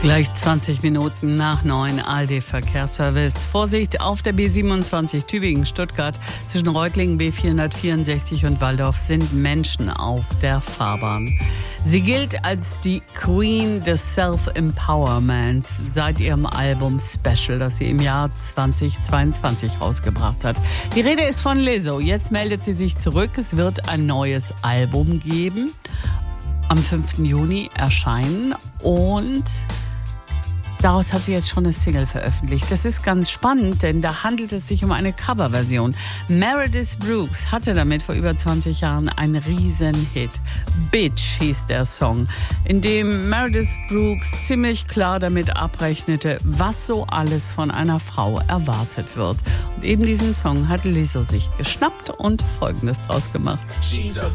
Gleich 20 Minuten nach 9 ARD Verkehrsservice. Vorsicht auf der B27 Tübingen-Stuttgart. Zwischen Reutlingen B464 und Walldorf sind Menschen auf der Fahrbahn. Sie gilt als die Queen des Self-Empowerments seit ihrem Album Special, das sie im Jahr 2022 rausgebracht hat. Die Rede ist von Lizzo. Jetzt meldet sie sich zurück. Es wird ein neues Album geben. Am 5. Juni erscheinen und daraus hat sie jetzt schon eine Single veröffentlicht. Das ist ganz spannend, denn da handelt es sich um eine Coverversion. Meredith Brooks hatte damit vor über 20 Jahren einen Riesenhit. Bitch hieß der Song, in dem Meredith Brooks ziemlich klar damit abrechnete, was so alles von einer Frau erwartet wird. Und eben diesen Song hat Lizzo sich geschnappt und Folgendes draus gemacht. She's a